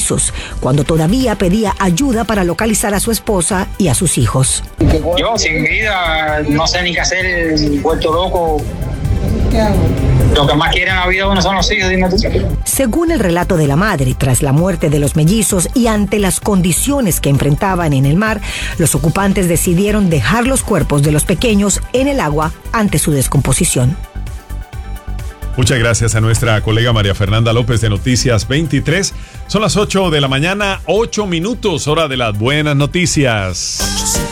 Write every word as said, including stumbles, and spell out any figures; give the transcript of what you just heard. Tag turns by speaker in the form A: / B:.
A: mellizos, cuando todavía pedía ayuda para localizar a su esposa y a sus hijos.
B: Yo sin vida, no sé ni qué hacer, vuelto loco. ¿Qué hago? Lo que más quiere en la vida uno son los hijos, dime tú.
A: Según el relato de la madre, tras la muerte de los mellizos y ante las condiciones que enfrentaban en el mar, los ocupantes decidieron dejar los cuerpos de los pequeños en el agua ante su descomposición.
C: Muchas gracias a nuestra colega María Fernanda López de Noticias veintitrés. Son las ocho de la mañana, ocho minutos, hora de las buenas noticias.